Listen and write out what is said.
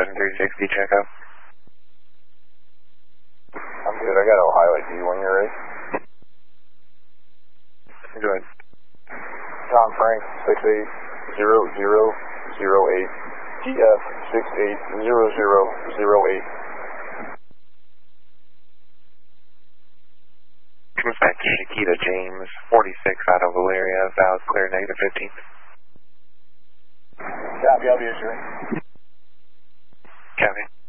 7360 checkup. I'm good. I got Ohio ID when you're ready. Go ahead. John Frank 680008 TF 680008. Comes back to Chiquita James, 46 out of Valeria, valve clear, negative 15. Copy, I'll be issuing. Copy.